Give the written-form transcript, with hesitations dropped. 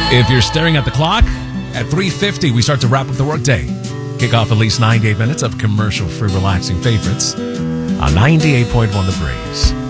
If you're staring at the clock, at 3:50, we start to wrap up the workday. Kick off at least 98 minutes of commercial-free, relaxing favorites on 98.1 The Breeze.